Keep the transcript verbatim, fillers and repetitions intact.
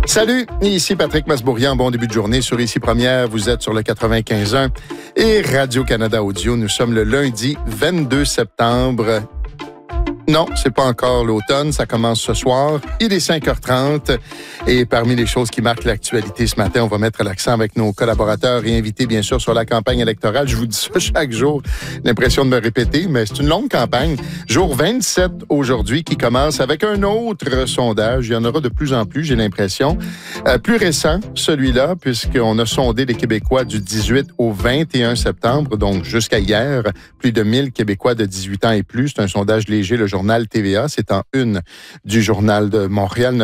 Salut, ici Patrick Masbourian. Bon début de journée sur Ici Première. Vous êtes sur le quatre-vingt-quinze un et Radio-Canada Audio. Nous sommes le lundi vingt-deux septembre. Non, c'est pas encore l'automne, ça commence ce soir. Il est cinq heures trente et parmi les choses qui marquent l'actualité ce matin, on va mettre l'accent avec nos collaborateurs et invités, bien sûr, sur la campagne électorale. Je vous dis ça chaque jour, l'impression de me répéter, mais c'est une longue campagne. Jour vingt-sept aujourd'hui qui commence avec un autre sondage. Il y en aura de plus en plus, j'ai l'impression. Euh, plus récent, celui-là, puisqu'on a sondé les Québécois du dix-huit au vingt et un septembre, donc jusqu'à hier, plus de mille Québécois de dix-huit ans et plus. C'est un sondage léger, le journal T V A, c'est en une du Journal de Montréal.